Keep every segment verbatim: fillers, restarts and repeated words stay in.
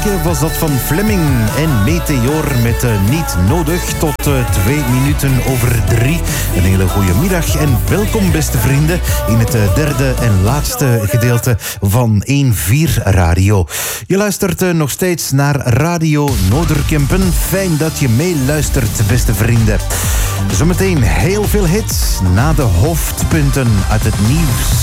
Denken was dat van Fleming en Meteor met uh, Niet Nodig tot uh, twee minuten over drie. Een hele goede middag en welkom beste vrienden in het uh, derde en laatste gedeelte van één vier Radio. Je luistert uh, nog steeds naar Radio Noorderkempen. Fijn dat je meeluistert beste vrienden. Zometeen heel veel hits na de hoofdpunten uit het nieuws.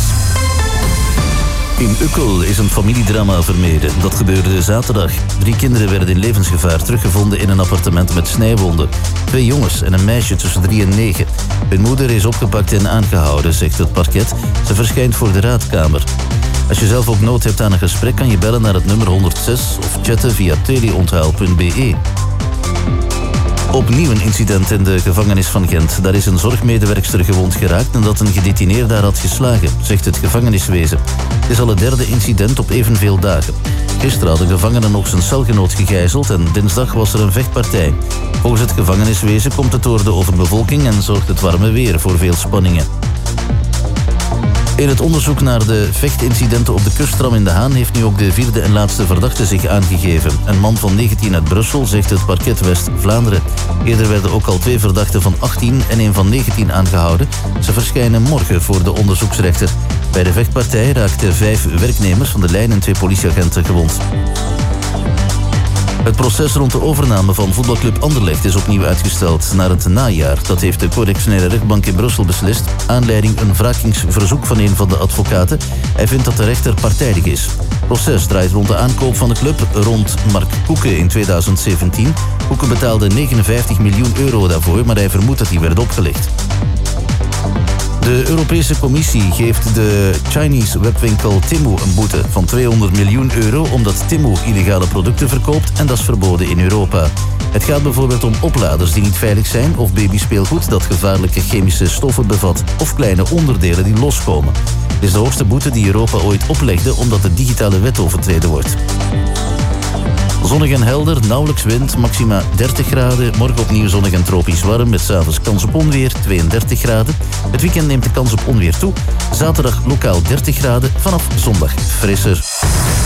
In Ukkel is een familiedrama vermeden. Dat gebeurde zaterdag. Drie kinderen werden in levensgevaar teruggevonden in een appartement met snijwonden. Twee jongens en een meisje tussen drie en negen. Hun moeder is opgepakt en aangehouden, zegt het parket. Ze verschijnt voor de raadkamer. Als je zelf ook nood hebt aan een gesprek, kan je bellen naar het nummer honderdzes of chatten via teleonthaal punt b e. Opnieuw een incident in de gevangenis van Gent. Daar is een zorgmedewerkster gewond geraakt nadat een gedetineerde haar had geslagen, zegt het gevangeniswezen. Het is al het derde incident op evenveel dagen. Gisteren had een gevangene nog zijn celgenoot gegijzeld en dinsdag was er een vechtpartij. Volgens het gevangeniswezen komt het door de overbevolking en zorgt het warme weer voor veel spanningen. In het onderzoek naar de vechtincidenten op de kusttram in De Haan heeft nu ook de vierde en laatste verdachte zich aangegeven. Een man van negentien uit Brussel, zegt het parket West-Vlaanderen. Eerder werden ook al twee verdachten van achttien en een van negentien aangehouden. Ze verschijnen morgen voor de onderzoeksrechter. Bij de vechtpartij raakten vijf werknemers van de lijn en twee politieagenten gewond. Het proces rond de overname van voetbalclub Anderlecht is opnieuw uitgesteld naar het najaar. Dat heeft de correctionele rechtbank in Brussel beslist. Aanleiding een wrakingsverzoek van een van de advocaten. Hij vindt dat de rechter partijdig is. Het proces draait rond de aankoop van de club rond Mark Koeken in tweeduizend zeventien. Koeken betaalde negenenvijftig miljoen euro daarvoor, maar hij vermoedt dat die werd opgelicht. De Europese Commissie geeft de Chinese webwinkel Temu een boete van tweehonderd miljoen euro omdat Temu illegale producten verkoopt en dat is verboden in Europa. Het gaat bijvoorbeeld om opladers die niet veilig zijn of babyspeelgoed dat gevaarlijke chemische stoffen bevat of kleine onderdelen die loskomen. Het is de hoogste boete die Europa ooit oplegde omdat de digitale wet overtreden wordt. Zonnig en helder, nauwelijks wind, maxima dertig graden. Morgen opnieuw zonnig en tropisch warm, met 's avonds kans op onweer, tweeëndertig graden. Het weekend neemt de kans op onweer toe. Zaterdag lokaal dertig graden, vanaf zondag frisser.